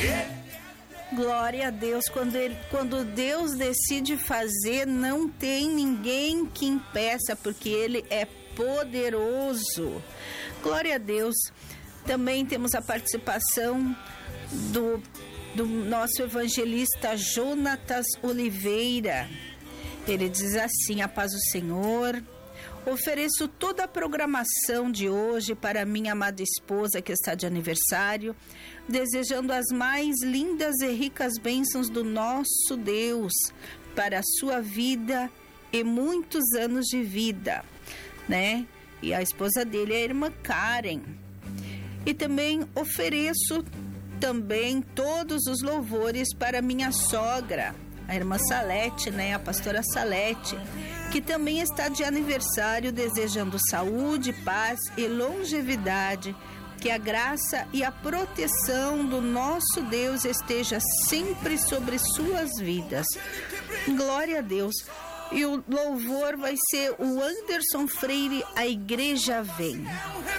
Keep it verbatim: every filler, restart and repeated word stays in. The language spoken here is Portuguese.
Glória a Deus, quando, ele, quando Deus decide fazer, não tem ninguém que impeça, porque Ele é poderoso. Glória a Deus. Também temos a participação do, do nosso evangelista Jonatas Oliveira. Ele diz assim: a paz do Senhor. Ofereço toda a programação de hoje para minha amada esposa que está de aniversário, desejando as mais lindas e ricas bênçãos do nosso Deus para a sua vida e muitos anos de vida, né? E a esposa dele é a irmã Karen. E também ofereço também todos os louvores para minha sogra, a irmã Salete, né? A pastora Salete, que também está de aniversário, desejando saúde, paz e longevidade, que a graça e a proteção do nosso Deus esteja sempre sobre suas vidas. Glória a Deus. E o louvor vai ser o Anderson Freire, A Igreja Vem.